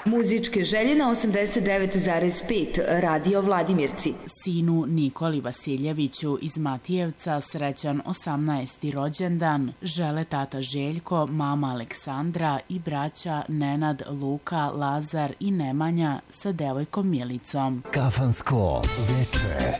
Muzičke želje na 89,5 Radio Vladimirci. Sinu Nikoli Vasiljeviću iz Matijevca srećan 18. rođendan žele tata Željko, mama Aleksandra i braća Nenad, Luka, Lazar i Nemanja sa devojkom Milicom. Kafansko veče.